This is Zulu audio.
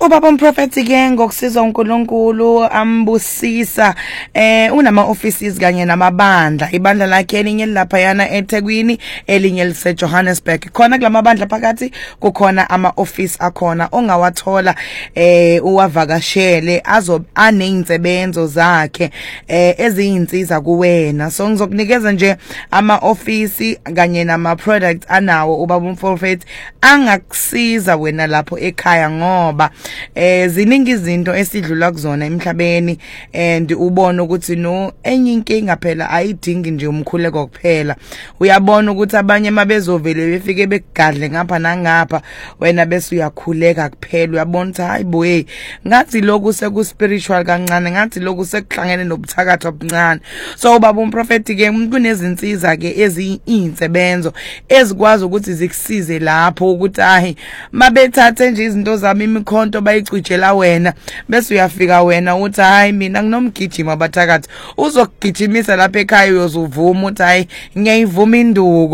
Ubaba umprofeti ke ngokusizwa uNkulunkulu ambusisa unama offices kanye namabandla ibandla lakhe elinye lapha yana eThekwini elinye lise Johannesburg khona kulamabandla phakathi kukhona ama office akhona ongawathola uwavakashele aneyinsebenzo zakhe eziyinsiza kuwena so ngizokunikeza nje ama office kanye nama products anawo ubaba umprofeti angakusiza wena lapho ekhaya ngoba ziningi izinto esidlula kuzona emhlabeni and ubona ukuthi no enye inkinga phela ayidingi nje umkhuleko kuphela uyabona ukuthi abanye mabezovele befike begadle ngapha nangapha wena bese uyakhuleka kuphela uyabona ukuthi hayibo ngathi lokhu seku spiritual kancane ngathi lokhu sekuhlangene nobuthakathi obuncane so ubaba umprofeti ke kunezinsiza ke eziyinsebenzo ezikwazi ukuthi zikusize lapho ukuthi ahi mabethathe nje izinto zami imikhonto bayicujela wena bese uyafika wena uthi hayi mina nginomgijima abathakathi uzokugijimisa lapha ekhaya uyozuvuma uthi hayi ngiyayivuma induku